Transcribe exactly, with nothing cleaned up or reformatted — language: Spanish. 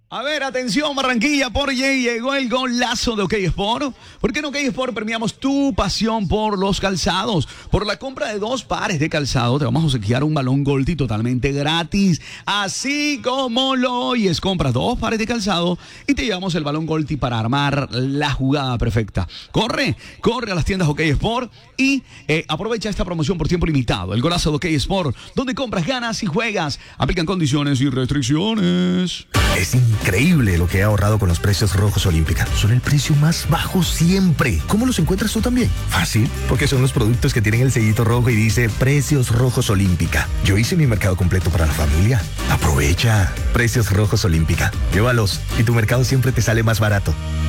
A ver, atención Barranquilla, porque llegó el golazo de OK Sport. Porque en OK Sport premiamos tu pasión por los calzados. Por la compra de dos pares de calzado te vamos a obsequiar un balón Golti totalmente gratis. Así como lo oyes, compras dos pares de calzado y te llevamos el balón Golti para armar la jugada perfecta. Corre, corre a las tiendas OK Sport y eh, aprovecha esta promoción por tiempo limitado. El golazo de OK Sport, donde compras, ganas y juegas. Aplican condiciones y restricciones. Es increíble lo que he ahorrado con los precios Rojos Olímpica. Son el precio más bajo siempre. ¿Cómo los encuentras tú también? Fácil, porque son los productos que tienen el sellito rojo y dice Precios Rojos Olímpica. Yo hice mi mercado completo para la familia. Aprovecha. Precios Rojos Olímpica. Llévalos y tu mercado siempre te sale más barato.